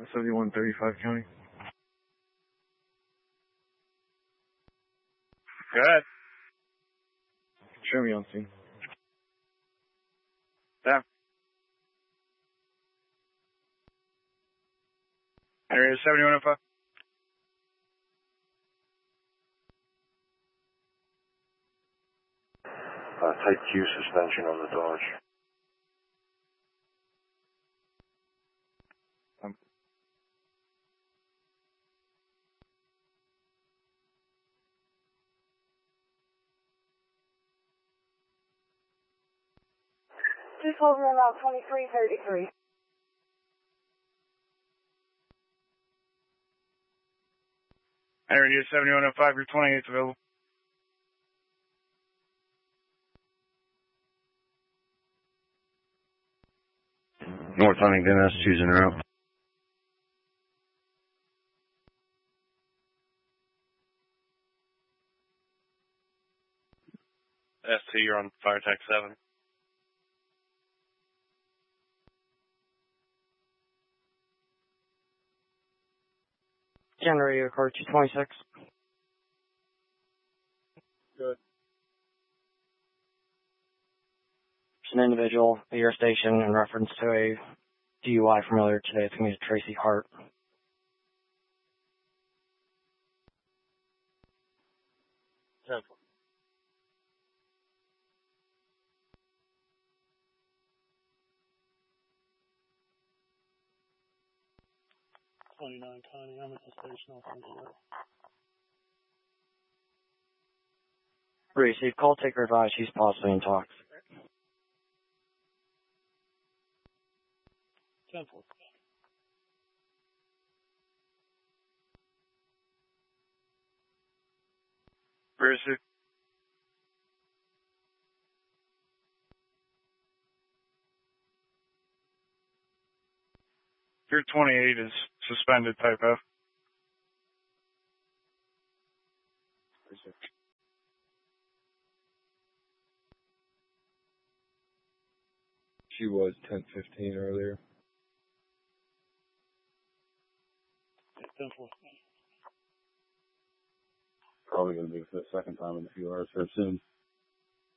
7135 County. Go ahead. Show me on scene. Yeah. Area 7105. Type Q suspension on the Dodge. Just hold room out 2333. Area 7105, your 28th available. North Huntington, S2's en route. S2, you're on Fire Tech 7. Generator car 226. Good. There's an individual at your station in reference to a DUI from earlier today. It's going to be Tracy Hart. Temple. County, I'm at the station. I'll send you that. Receive call, taker advice, she's possibly in talks. Temple. Receive. Your 28 is suspended, type F. She was 1015 earlier. Temple. Probably going to be for the second time in a few hours here soon.